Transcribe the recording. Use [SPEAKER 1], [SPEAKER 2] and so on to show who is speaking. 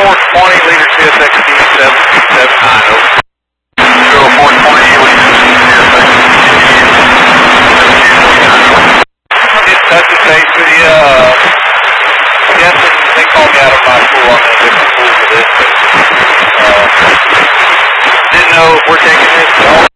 [SPEAKER 1] liter CSXT 72790. 0420 liter CSXT 72790. I'll get in touch with Chase with you. Guessing they called me out of my pool. I'm in a different pool for this, but didn't know if we're taking this.